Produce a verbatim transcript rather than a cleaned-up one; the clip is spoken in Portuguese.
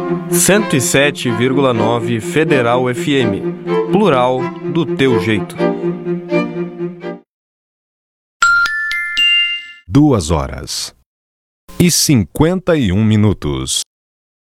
cento e sete vírgula nove Federal F M. Plural do teu jeito. Duas horas e cinquenta e um minutos.